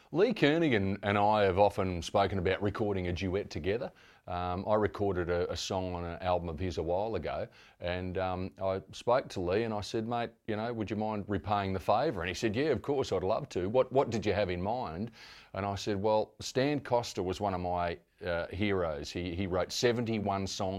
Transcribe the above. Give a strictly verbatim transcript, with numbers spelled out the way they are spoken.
Lee Kernaghan and I have often spoken about recording a duet together. Um, I recorded a, a song on an album of his a while ago, and um, I spoke to Lee and I said, mate, you know, would you mind repaying the favour? And he said, yeah, of course, I'd love to. What, what did you have in mind? And I said, well, Stan Costa was one of my uh, heroes. He, he wrote seventy-one songs